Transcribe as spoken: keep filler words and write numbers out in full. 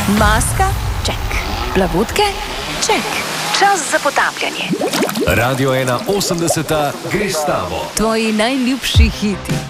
Maska? Ček. Plavutke? Ček. Čas za potapljanje. Radio ena osemdeseta gre s tabo. Tvoji najljubši hiti.